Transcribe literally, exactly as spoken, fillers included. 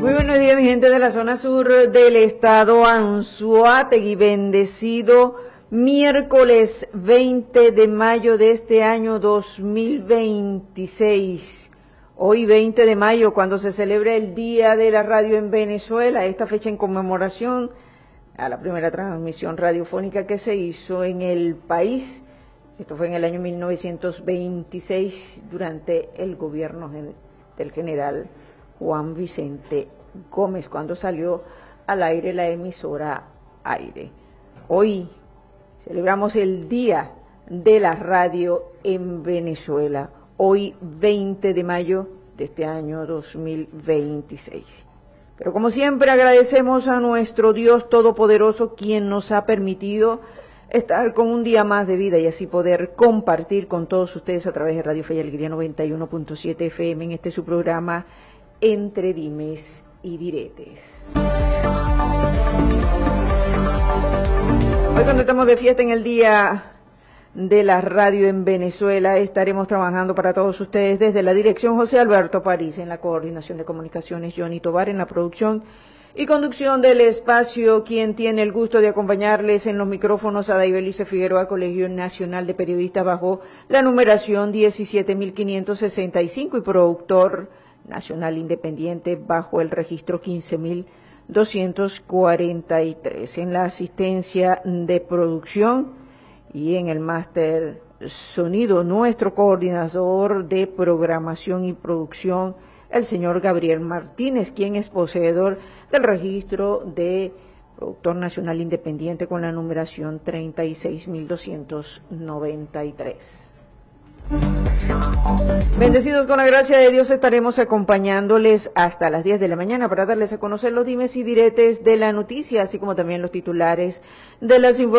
Muy buenos días, mi gente de la zona sur del estado Anzoátegui. Bendecido miércoles veinte de mayo de este año dos mil veintiséis. Hoy veinte de mayo, cuando se celebra el Día de la Radio en Venezuela, esta fecha en conmemoración a la primera transmisión radiofónica que se hizo en el país. Esto fue en el año mil novecientos veintiséis, durante el gobierno del general Juan Vicente Gómez, cuando salió al aire la emisora Aire. Hoy celebramos el Día de la Radio en Venezuela, hoy veinte de mayo de este año dos mil veintiséis. Pero como siempre agradecemos a nuestro Dios Todopoderoso, quien nos ha permitido estar con un día más de vida y así poder compartir con todos ustedes a través de Radio Fe y Alegría noventa y uno punto siete F M en este su programa Entre Dimes y Diretes. Hoy, cuando estamos de fiesta en el Día de la Radio en Venezuela, estaremos trabajando para todos ustedes desde la dirección José Alberto París, en la coordinación de comunicaciones Johnny Tobar, en la producción y conducción del espacio, quien tiene el gusto de acompañarles en los micrófonos, a Daibelice Figueroa, Colegio Nacional de Periodistas bajo la numeración diecisiete mil quinientos sesenta y cinco, y productor nacional independiente bajo el registro quince mil doscientos cuarenta y tres. En la asistencia de producción y en el máster sonido, nuestro coordinador de programación y producción, el señor Gabriel Martínez, quien es poseedor del registro de productor nacional independiente con la numeración treinta y seis mil doscientos noventa y tres. Bendecidos con la gracia de Dios, estaremos acompañándoles hasta las diez de la mañana para darles a conocer los dimes y diretes de la noticia, así como también los titulares de las informaciones